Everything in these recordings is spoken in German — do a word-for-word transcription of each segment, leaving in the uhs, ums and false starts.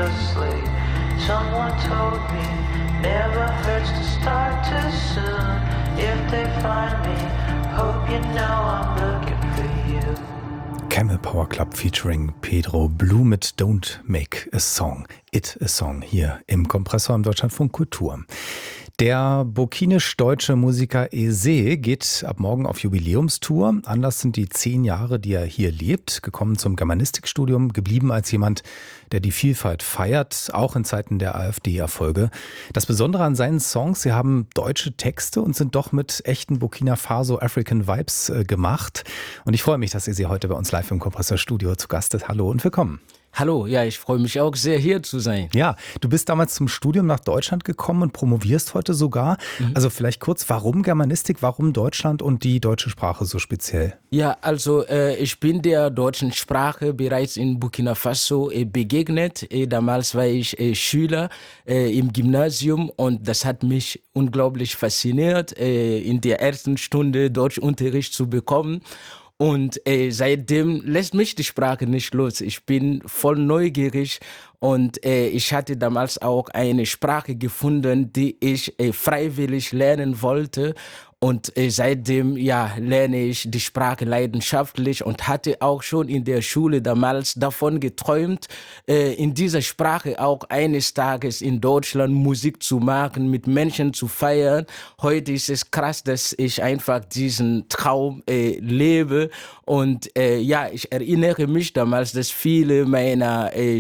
endlessly. Someone told me never hurts to start too soon. If they find me, hope you know I'm looking for you. Camel Power Club featuring Pedro Blue mit Don't Make a Song, It a Song hier im Kompressor im Deutschlandfunk Kultur. Der burkinisch-deutsche Musiker Eze geht ab morgen auf Jubiläumstour. Anlass sind die zehn Jahre, die er hier lebt. Gekommen zum Germanistikstudium, geblieben als jemand, der die Vielfalt feiert, auch in Zeiten der AfD-Erfolge. Das Besondere an seinen Songs, sie haben deutsche Texte und sind doch mit echten Burkina Faso African Vibes äh, gemacht. Und ich freue mich, dass Eze heute bei uns live im Kompressorstudio zu Gast ist. Hallo und willkommen. Hallo, ja, ich freue mich auch sehr, hier zu sein. Ja, du bist damals zum Studium nach Deutschland gekommen und promovierst heute sogar. Mhm. Also vielleicht kurz, warum Germanistik, warum Deutschland und die deutsche Sprache so speziell? Ja, also äh, ich bin der deutschen Sprache bereits in Burkina Faso äh, begegnet. Äh, damals war ich äh, Schüler äh, im Gymnasium und das hat mich unglaublich fasziniert, äh, in der ersten Stunde Deutschunterricht zu bekommen. Und äh, seitdem lässt mich die Sprache nicht los. Ich bin voll neugierig und äh, ich hatte damals auch eine Sprache gefunden, die ich äh, freiwillig lernen wollte. Und äh, seitdem ja, lerne ich die Sprache leidenschaftlich und hatte auch schon in der Schule damals davon geträumt, äh, in dieser Sprache auch eines Tages in Deutschland Musik zu machen, mit Menschen zu feiern. Heute ist es krass, dass ich einfach diesen Traum äh, lebe. Und äh, ja, ich erinnere mich damals, dass viele meiner äh,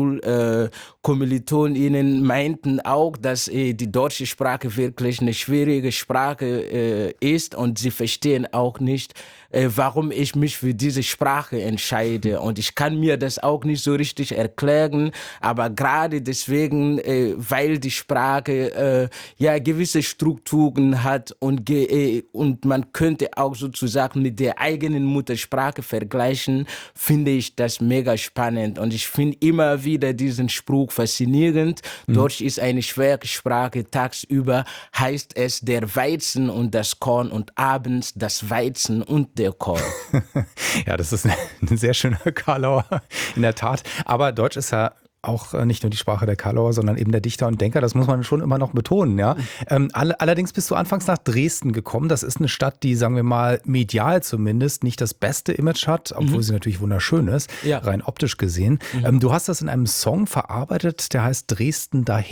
Schulkommilitoninnen äh, meinten auch, dass äh, die deutsche Sprache wirklich eine schwierige Sprache äh, ist und sie verstehen auch nicht, äh, warum ich mich für diese Sprache entscheide. Und ich kann mir das auch nicht so richtig erklären, aber gerade deswegen, äh, weil die Sprache äh, ja gewisse Strukturen hat und, ge- äh, und man könnte auch sozusagen mit der eigenen Muttersprache vergleichen, finde ich das mega spannend. Und ich finde immer wieder diesen Spruch faszinierend. Mhm. Deutsch ist eine schwere Sprache. Tagsüber heißt es der Weizen und das Korn und abends das Weizen und der Korn. Ja, das ist ein, ein sehr schöner Karlauer, in der Tat. Aber Deutsch ist ja auch nicht nur die Sprache der Karlauer, sondern eben der Dichter und Denker. Das muss man schon immer noch betonen. Ja? Ähm, all, allerdings bist du anfangs nach Dresden gekommen. Das ist eine Stadt, die, sagen wir mal, medial zumindest nicht das beste Image hat, obwohl mhm. sie natürlich wunderschön ist, ja. rein optisch gesehen. Mhm. Ähm, du hast das in einem Song verarbeitet, der heißt Dresden daher.